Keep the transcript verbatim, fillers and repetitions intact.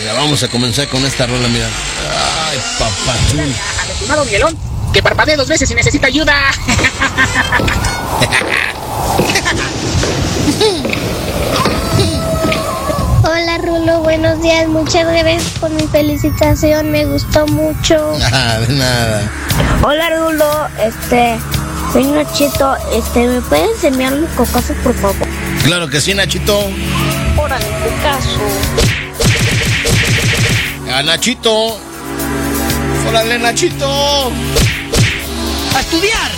Ya vamos a comenzar con esta rola, mira. Ay, papachón. Al estimado Miguelón, que parpadee dos veces si necesita ayuda. Hola Rulo, buenos días, muchas gracias por mi felicitación, me gustó mucho. Ah, de nada. Hola Rulo, este, soy Nachito, este, ¿me puedes enviar los cocazos por favor? Claro que sí, Nachito. Órale, cocazo. A Nachito. Órale, Nachito. ¡A estudiar!